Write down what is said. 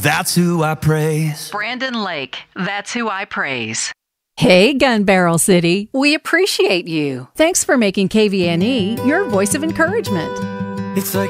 that's who I praise. Brandon Lake, that's who I praise. Hey, Gun Barrel City. We appreciate you. Thanks for making KVNE your voice of encouragement. It's like